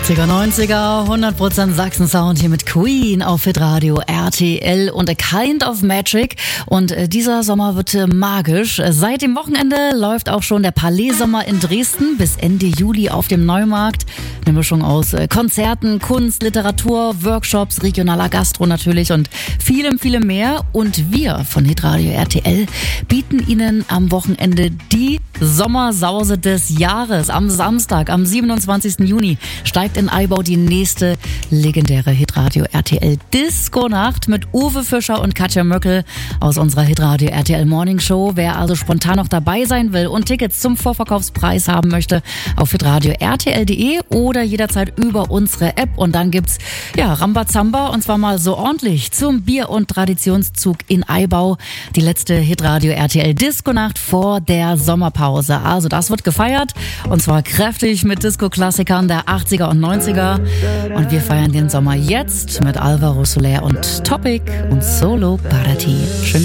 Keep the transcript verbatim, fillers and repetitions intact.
achtziger, neunziger, hundert Prozent Sachsen-Sound hier mit Queen auf Hitradio R T L und A Kind of Magic. Und äh, dieser Sommer wird äh, magisch. Seit dem Wochenende läuft auch schon der Palais-Sommer in Dresden bis Ende Juli auf dem Neumarkt. Eine Mischung aus äh, Konzerten, Kunst, Literatur, Workshops, regionaler Gastro natürlich und vielem, vielem mehr. Und wir von Hitradio R T L bieten Ihnen am Wochenende die Sommersause des Jahres. Am Samstag, am siebenundzwanzigsten Juni, steigt in Aibau die nächste legendäre Hitradio R T L Disco-Nacht mit Uwe Fischer und Katja Möckel aus unserer Hitradio R T L Morning Show. Wer also spontan noch dabei sein will und Tickets zum Vorverkaufspreis haben möchte, auf hitradio R T L punkt de oder jederzeit über unsere App. Und dann gibt's ja Rambazamba und zwar mal so ordentlich zum Bier- und Traditionszug in Aibau. Die letzte Hitradio R T L Disco-Nacht vor der Sommerpause. Also das wird gefeiert und zwar kräftig mit Disco-Klassikern der achtziger und neunziger. Und wir feiern den Sommer jetzt mit Alvaro Soler und Topic und Solo para ti. Schön